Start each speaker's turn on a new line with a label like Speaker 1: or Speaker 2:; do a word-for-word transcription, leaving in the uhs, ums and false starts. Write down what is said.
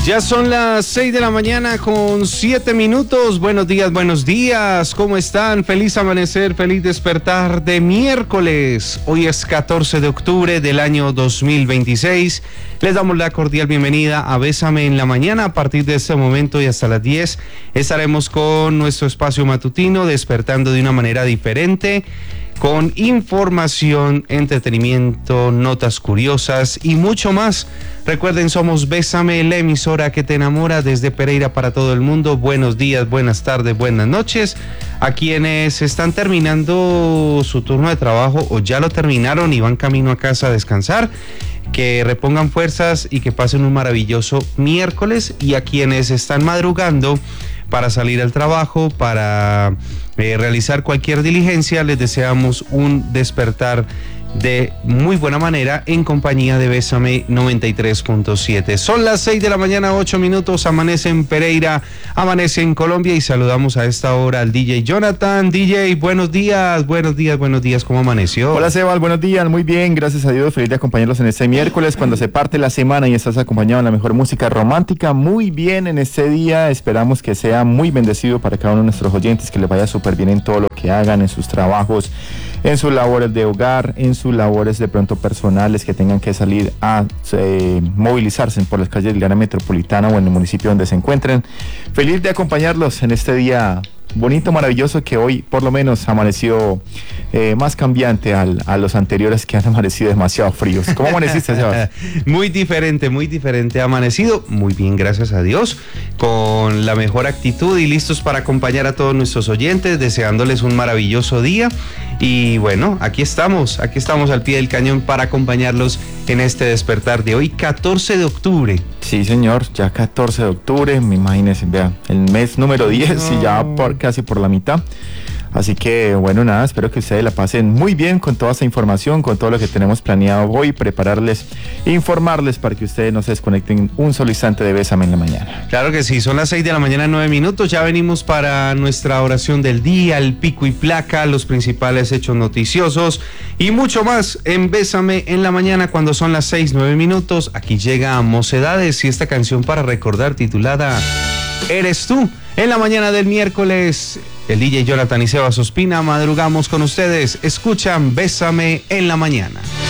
Speaker 1: Ya son las seis de la mañana con siete minutos. Buenos días, buenos días. ¿Cómo están? Feliz amanecer, feliz despertar de miércoles. Hoy es catorce de octubre del año dos mil veintiséis. Les damos la cordial bienvenida a Bésame en la Mañana. A partir de este momento y hasta las diez estaremos con nuestro espacio matutino, despertando de una manera diferente, con información, entretenimiento, notas curiosas y mucho más. Recuerden, somos Bésame, la emisora que te enamora, desde Pereira para todo el mundo. Buenos días, buenas tardes, buenas noches a quienes están terminando su turno de trabajo o ya lo terminaron y van camino a casa a descansar. Que repongan fuerzas y que pasen un maravilloso miércoles, y a quienes están madrugando para salir al trabajo, para eh, realizar cualquier diligencia, les deseamos un despertar de muy buena manera en compañía de Bésame noventa y tres punto siete. Son las seis de la mañana, ocho minutos, amanece en Pereira, amanece en Colombia, y saludamos a esta hora al D J Jonathan. D J, buenos días, buenos días, buenos días, ¿cómo amaneció?
Speaker 2: Hola Sebas, buenos días, muy bien, gracias a Dios, feliz de acompañarlos en este miércoles, cuando se parte la semana y estás acompañado en la mejor música romántica. Muy bien en este día, esperamos que sea muy bendecido para cada uno de nuestros oyentes, que les vaya súper bien en todo lo que hagan, en sus trabajos, en sus labores de hogar, en sus labores de pronto personales, que tengan que salir a eh, movilizarse por las calles del área metropolitana o en el municipio donde se encuentren. Feliz de acompañarlos en este día bonito, maravilloso, que hoy por lo menos amaneció eh, más cambiante al, a los anteriores, que han amanecido demasiado fríos. ¿Cómo amaneciste, Sebas?
Speaker 1: Muy diferente, muy diferente. Ha amanecido muy bien, gracias a Dios, con la mejor actitud y listos para acompañar a todos nuestros oyentes, deseándoles un maravilloso día. Y bueno, aquí estamos, aquí estamos al pie del cañón para acompañarlos en este despertar de hoy, catorce de octubre.
Speaker 2: Sí, señor, ya catorce de octubre, me imagínense, vean, el mes número diez no. Y ya por, casi por la mitad. Así que, bueno, nada, espero que ustedes la pasen muy bien con toda esta información, con todo lo que tenemos planeado hoy, prepararles, informarles para que ustedes no se desconecten un solo instante de Bésame en la Mañana.
Speaker 1: Claro que sí, son las seis de la mañana, nueve minutos, ya venimos para nuestra oración del día, el pico y placa, los principales hechos noticiosos y mucho más en Bésame en la Mañana, cuando son las seis, nueve minutos. Aquí llega Mocedades y esta canción para recordar, titulada Eres Tú. En la mañana del miércoles, el D J Jonathan y Sebas Ospina madrugamos con ustedes. Escuchan Bésame en la Mañana.